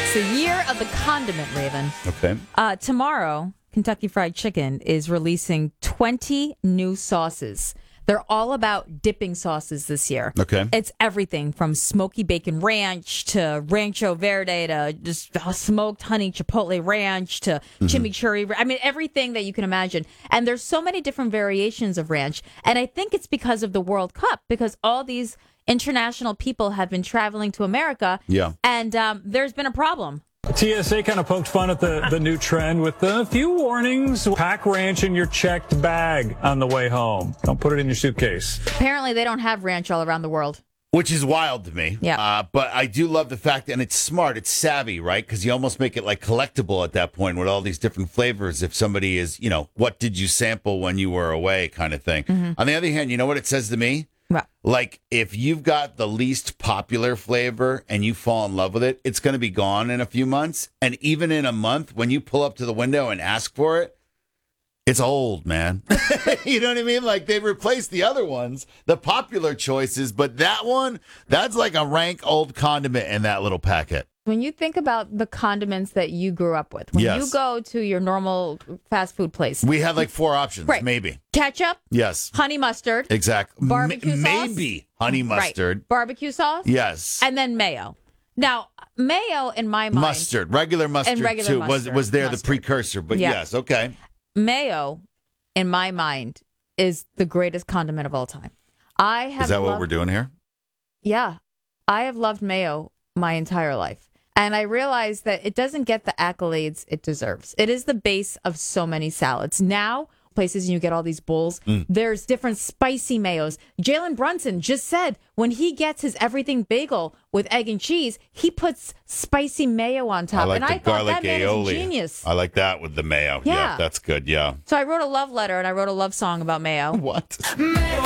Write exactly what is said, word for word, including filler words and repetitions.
It's the year of the condiment, Raven. Okay. Uh, tomorrow, Kentucky Fried Chicken is releasing twenty new sauces. They're all about dipping sauces this year. Okay. It's everything from smoky bacon ranch to rancho verde to just smoked honey chipotle ranch to mm-hmm. chimichurri. I mean, everything that you can imagine. And there's so many different variations of ranch. And I think it's because of the World Cup, because all these international people have been traveling to America. Yeah. And um, there's been a problem. T S A kind of poked fun at the, the new trend with a few warnings. Pack ranch in your checked bag on the way home. Don't put it in your suitcase. Apparently, they don't have ranch all around the world. Which is wild to me. Yeah. Uh, but I do love the fact, and it's smart, it's savvy, right? Because you almost make it like collectible at that point with all these different flavors. If somebody is, you know, what did you sample when you were away kind of thing. Mm-hmm. On the other hand, you know what it says to me? What? Like, if you've got the least popular flavor and you fall in love with it, it's going to be gone in a few months. And even in a month, when you pull up to the window and ask for it, it's old, man. You know what I mean? Like, they replaced the other ones, the popular choices, but that one, that's like a rank old condiment in that little packet. When you think about the condiments that you grew up with, when yes. you go to your normal fast food place. We had like four options, right. maybe. Ketchup. Yes. Honey mustard. Exactly. Barbecue M- sauce. Maybe honey mustard. Right. Barbecue sauce. Yes. And then mayo. Now, mayo in my mind. Mustard. Regular mustard, and regular too, mustard, was, was there mustard. the precursor. But yeah. yes, okay. Mayo, in my mind, is the greatest condiment of all time. I have Is that loved, what we're doing here? Yeah. I have loved mayo my entire life. And I realized that it doesn't get the accolades it deserves. It is the base of so many salads. Now, places you get all these bowls, mm. there's different spicy mayos. Jalen Brunson just said when he gets his everything bagel with egg and cheese, he puts spicy mayo on top. I like and the I thought garlic that man aioli. is genius. I like that with the mayo. Yeah. yeah, that's good. Yeah. So I wrote a love letter and I wrote a love song about mayo. What? Mayo